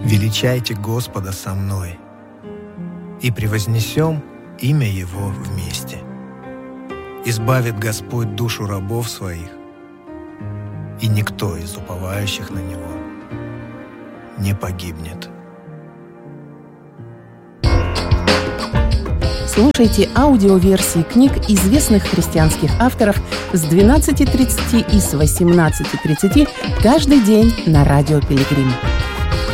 Величайте Господа со мной, и превознесем имя Его вместе. Избавит Господь душу рабов своих, и никто из уповающих на Него не погибнет. Слушайте аудиоверсии книг известных христианских авторов с 12:30 и с 18:30 каждый день на Радио Пилигрим.